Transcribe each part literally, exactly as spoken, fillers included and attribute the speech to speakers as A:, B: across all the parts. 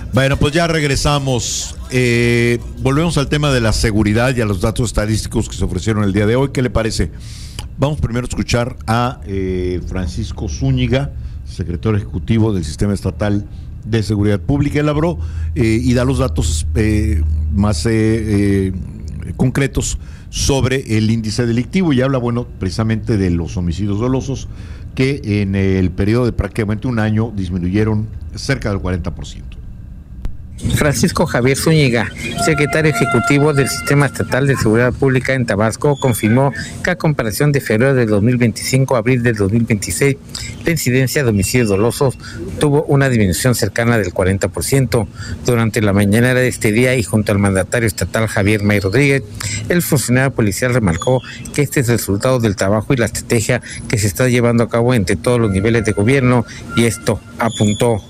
A: Bueno, pues ya regresamos. Eh, volvemos al tema de la seguridad y a los datos estadísticos que se ofrecieron el día de hoy. ¿Qué le parece? Vamos primero a escuchar a eh, Francisco Zúñiga, secretario ejecutivo del Sistema Estatal de Seguridad Pública. Él habló eh, y da los datos eh, más eh, eh, concretos sobre el índice delictivo y habla, bueno, precisamente de los homicidios dolosos que en el periodo de prácticamente un año disminuyeron cerca del cuarenta por ciento.
B: Francisco Javier Zúñiga, secretario ejecutivo del Sistema Estatal de Seguridad Pública en Tabasco, confirmó que a comparación de febrero del dos mil veinticinco a abril del dos mil veintiséis, la incidencia de homicidios dolosos tuvo una disminución cercana del cuarenta por ciento. Durante la mañanera de este día y junto al mandatario estatal Javier May Rodríguez, el funcionario policial remarcó que este es el resultado del trabajo y la estrategia que se está llevando a cabo entre todos los niveles de gobierno, y esto apuntó.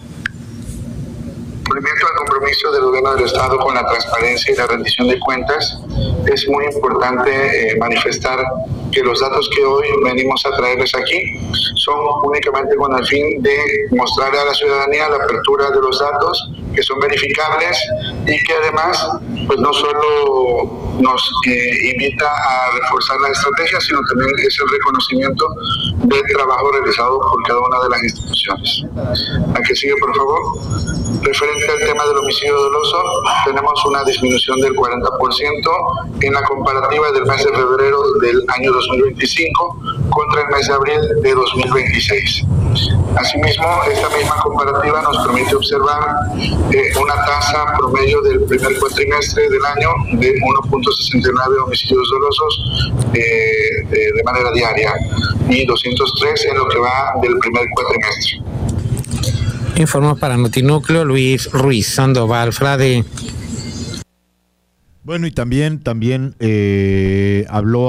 C: Cumplimiento al compromiso del gobierno del Estado con la transparencia y la rendición de cuentas, es muy importante eh, manifestar que los datos que hoy venimos a traerles aquí son únicamente con el fin de mostrarle a la ciudadanía la apertura de los datos, que son verificables y que además pues no solo nos eh, invita a reforzar la estrategia, sino también es el reconocimiento del trabajo realizado por cada una de las instituciones. ¿A que sigue, por favor? Referente al tema del homicidio doloso, tenemos una disminución del cuarenta por ciento en la comparativa del mes de febrero del año dos mil veinticinco contra el mes de abril de dos mil veintiséis. Asimismo, esta misma comparativa nos permite observar eh, una tasa promedio del primer cuatrimestre del año de uno punto sesenta y nueve homicidios dolosos eh, de, de manera diaria y doscientos tres en lo que va del primer cuatrimestre.
B: Informó para Notinúcleo Luis Ruiz Sandoval Frade.
A: Bueno, y también, también eh, habló